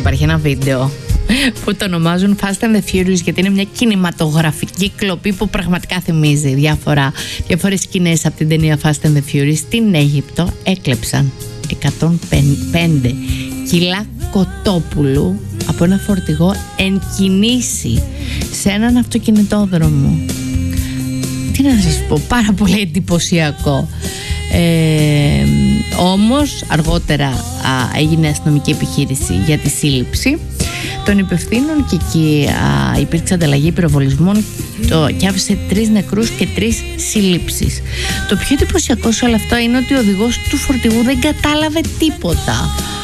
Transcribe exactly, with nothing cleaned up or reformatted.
υπάρχει ένα βίντεο που το ονομάζουν Fast and the Furious, γιατί είναι μια κινηματογραφική κλοπή που πραγματικά θυμίζει διάφορα, διάφορες σκηνές από την ταινία Fast and the Furious. Στην Αίγυπτο έκλεψαν εκατόν πέντε κιλά κοτόπουλου από ένα φορτηγό εν κινήσει σε έναν αυτοκινητόδρομο. Τι να σας πω, πάρα πολύ εντυπωσιακό. Ε, όμως αργότερα α, έγινε αστυνομική επιχείρηση για τη σύλληψη των υπευθύνων και εκεί α, υπήρξε ανταλλαγή πυροβολισμών το, και άφησε τρεις νεκρούς και τρεις συλλήψεις. Το πιο εντυπωσιακό σε όλο αυτό είναι ότι ο οδηγός του φορτηγού δεν κατάλαβε τίποτα.